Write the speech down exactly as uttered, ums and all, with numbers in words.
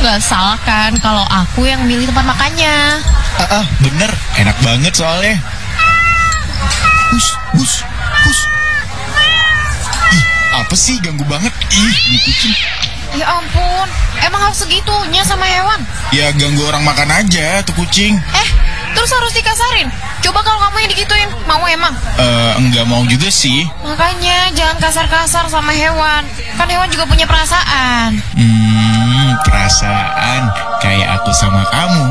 Nggak salah kan kalau aku yang milih tempat makannya. Ah, ah, bener, enak banget soalnya. Hus, hus, hus. Ih, apa sih ganggu banget? Ih, ini kucing. Ya ampun, emang harus segitunya sama hewan? Ya ganggu orang makan aja tuh kucing. Eh, terus harus dikasarin? Coba kalau kamu yang digituin, mau emang? Eh, enggak mau juga sih. Makanya jangan kasar-kasar sama hewan. Kan hewan juga punya perasaan. Hmm, perasaan kayak aku sama kamu.